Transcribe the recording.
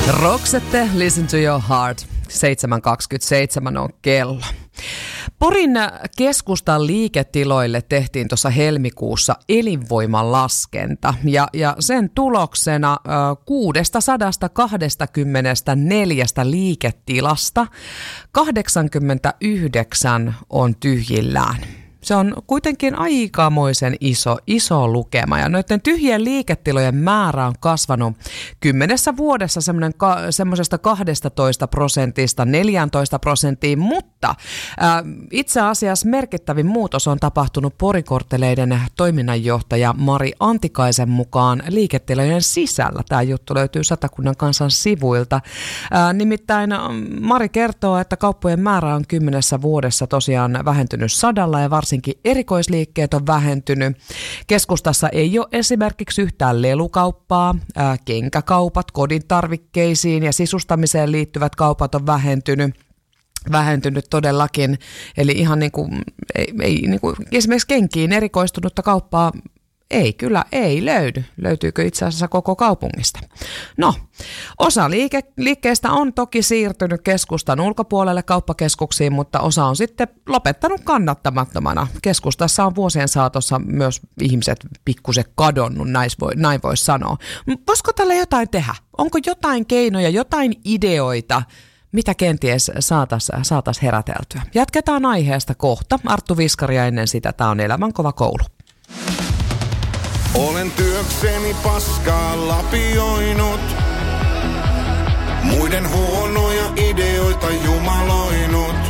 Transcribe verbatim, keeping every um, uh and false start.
Roxette, Listen to your heart. seitsemän kaksikymmentäseitsemän on kello. Porin keskustan liiketiloille tehtiin tuossa helmikuussa elinvoimalaskenta ja, ja sen tuloksena kuusisataakaksikymmentäneljä liiketilasta kahdeksankymmentäyhdeksän on tyhjillään. Se on kuitenkin aikamoisen iso, iso lukema ja noiden tyhjien liiketilojen määrä on kasvanut kymmenessä vuodessa semmoisesta kaksitoista prosentista neljätoista prosenttiin, mutta ää, itse asiassa merkittävin muutos on tapahtunut Porikortteleiden toiminnanjohtaja Mari Antikaisen mukaan liiketilojen sisällä. Tämä juttu löytyy Satakunnan Kansan sivuilta. Ää, nimittäin Mari kertoo, että kauppojen määrä on kymmenessä vuodessa tosiaan vähentynyt sadalla ja varsinkin erikoisliikkeet on vähentynyt. Keskustassa ei ole esimerkiksi yhtään lelukauppaa, ää, kenkäkaupat, kodin tarvikkeisiin ja sisustamiseen liittyvät kaupat on vähentynyt. vähentynyt todellakin, eli ihan niin kuin, ei, ei, niin kuin esimerkiksi kenkiin erikoistunutta kauppaa ei kyllä, ei löydy. Löytyykö itse asiassa koko kaupungista? No, osa liike, liikkeestä on toki siirtynyt keskustan ulkopuolelle kauppakeskuksiin, mutta osa on sitten lopettanut kannattamattomana. Keskustassa on vuosien saatossa myös ihmiset pikkusen kadonnut, näin voi, näin voi sanoa. Voisiko tälle jotain tehdä? Onko jotain keinoja, jotain ideoita, mitä kenties saataisiin saatais heräteltyä? Jatketaan aiheesta kohta. Arttu Viskaria ennen sitä. Tämä on Elämän kova koulu. Olen työkseni paskaa lapioinut, muiden huonoja ideoita jumaloinut.